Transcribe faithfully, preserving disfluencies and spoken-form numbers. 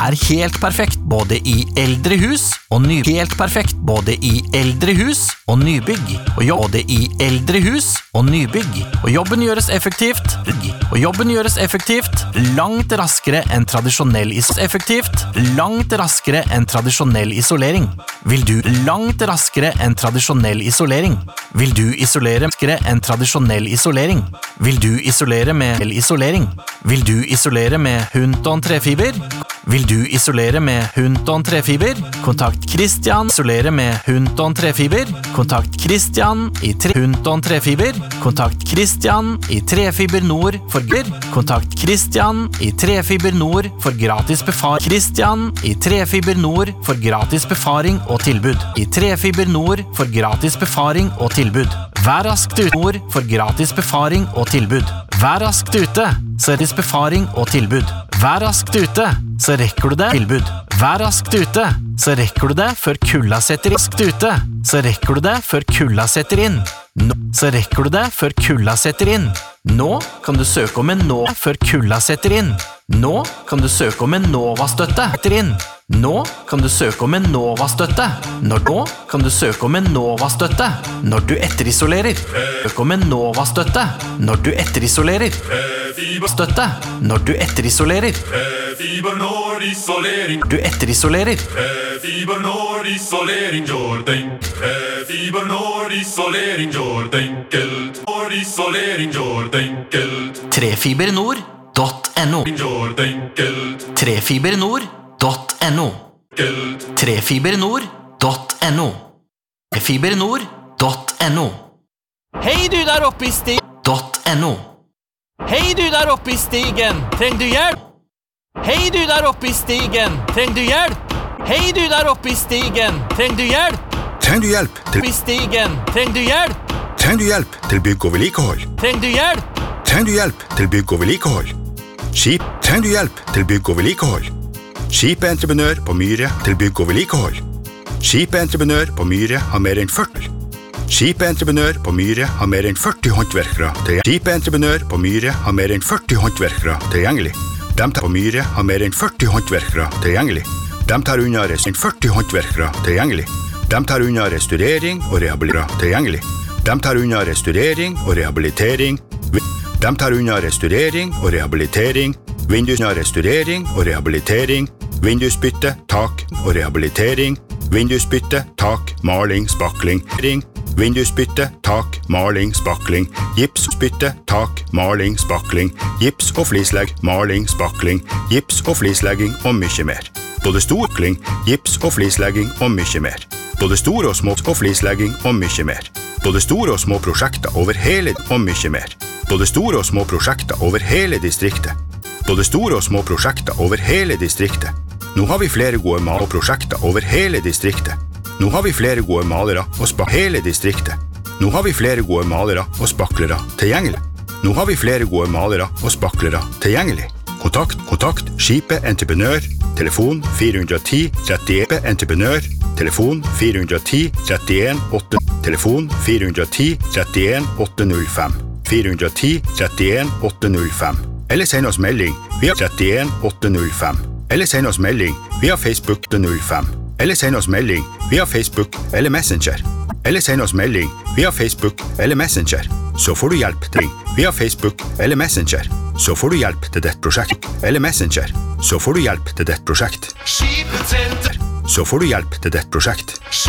er helt perfekt både i eldre hus og ny helt perfekt både i eldre hus og nybygg og jobb både i eldre hus og nybygg og jobben gjøres effektivt og jobben gjøres effektivt langt raskere enn tradisjonell is effektivt langt raskere enn tradisjonell isolering. Vil du langt raskere enn tradisjonell isolering? Vil du isolere raskere enn tradisjonell isolering? Vil du isolere med isolering? Vil du isolere med Hunton trefiber? Vil du isolere med Hunton trefiber? Kontakt Christian. Isolere med Hunton trefiber. Kontakt Christian i tre Hunton trefiber. Kontakt Christian i Trefiber Nord for Kontakt Christian i Trefiber Nord for gratis befaring. Christian i Trefiber Nord for gratis befaring og tilbud. I Trefiber Nord for gratis befaring og tilbud. Vær raskt ute Nord for gratis befaring og tilbud. Vær raskt ute, så er det befaring og tilbud. Vær raskt ute, så rekker du det tilbud. Vær raskt ute, så rekker du det før kulda setter inn. Raskt ute, så rekker du det før kulda setter inn. Nå, så rekker du det før kulda setter inn. Nå kan du søke om en nå før kulda setter inn. Nå kan du søke om en Nova-støtte etter inn. Nå kan du søke om en Nova-støtte. Når nå kan du søke om en Nova-støtte. Når du etterisolerer. Søk om en Nova-støtte. Når du etterisolerer. Støtte. Når du etterisolerer. Trefiber Nord isolering. Du etterisolerer. Trefiber Nord isolering gjort enkelt. Trefiber Nord isolering gjort enkelt. Nord isolering gjort enkelt. Trefibernord punktum no. Gjort enkelt. Trefibernord punktum no. Trefibernord punktum no. Trefibernord punktum no. Hei du der oppe i sti... .no. Hei du der oppe i stigen, treng du hjelp? Hei du der oppe i stigen, treng du hjelp? Hei du der oppe i stigen, treng du hjelp? Treng du hjelp til Oppe i stigen, treng du hjelp? Treng du hjelp til bygg og vedlikehold? Treng du hjelp? Treng du hjelp til bygg og vedlikehold? Skip, treng du hjelp til bygg og vedlikehold? Skipentreprenør på Myre til bygg og vedlikehold. Skipentreprenør på Myre har mer enn førti. Skipentreprenør på Myre har mer enn førti håndverkere til Skipentreprenør på Myre har mer enn førti håndverkere tilgjengelig. De tar på Myre har mer enn førti håndverkere tilgjengelig. De tar unna enn førti håndverkere tilgjengelig. De tar unna restaurering og rehabilitering tilgjengelig. De tar unna restaurering og rehabilitering. De tar unna restaurering og rehabilitering, vindusnær restaurering og rehabilitering, vindusbytte, tak og rehabilitering, vindusbytte, tak, maling, spakling, ring, vindusbytte, tak, maling, spakling, gipsbytte, tak, maling, spakling, gips og flislegg, maling, spakling, gips og flislegging og mye mer. Både storkling, gips og flislegging og mye mer. Både store og små og flislegging og mye mer. Både store og små prosjekter over hele og mye mer. Både store og små prosjekter over hele distriktet. Både store og små prosjekter over hele distriktet. Nå har vi flere gode mal- og prosjekter over hele distriktet. Nå har vi flere gode malere og spa hele distriktet. Nå har vi flere gode malere og spaklere tilgjengelig. Nå har vi flere gode malere og spaklere tilgjengelig. Kontakt, kontakt, Skipet Entreprenør, telefon fire ti tretti Entreprenør, telefon fire ti trettien åtte, telefon fire ti trettien åtte null fem, fire ti trettien åtte null fem, eller send oss melding via trettien åtte null fem, eller send oss melding via Facebook null fem, eller send oss melding via Facebook eller Messenger, eller send oss melding via Facebook eller Messenger, så får du hjelp til via Facebook eller Messenger, så får du hjelp til dette prosjekt, eller Messenger, så får du hjelp til dette prosjekt. Så får du hjelp til dette prosjekt.